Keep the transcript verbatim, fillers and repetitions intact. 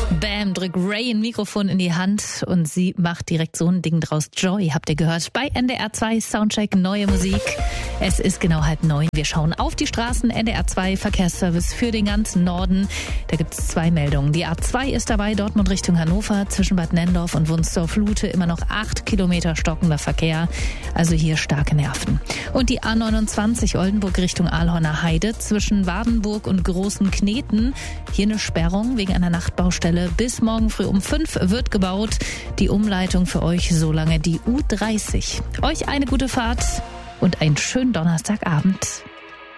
Bam, drückt Ray ein Mikrofon in die Hand und sie macht direkt so ein Ding draus. Joy, habt ihr gehört, bei N D R zwei Soundcheck, neue Musik. Es ist genau halb neun. Wir schauen auf die Straßen. N D R zwei Verkehrsservice für den ganzen Norden. Da gibt es zwei Meldungen. Die A zwei ist dabei, Dortmund Richtung Hannover, zwischen Bad Nenndorf und Wunsdorf-Lute immer noch acht Kilometer stockender Verkehr. Also hier starke Nerven. Und die A neunundzwanzig Oldenburg Richtung Ahlhorner Heide, zwischen Wardenburg und Großen Kneten. Hier eine Sperrung wegen einer Nachtbaustelle. Bis morgen früh um fünf wird gebaut. Die Umleitung für euch so lange die U dreißig. Euch eine gute Fahrt und einen schönen Donnerstagabend.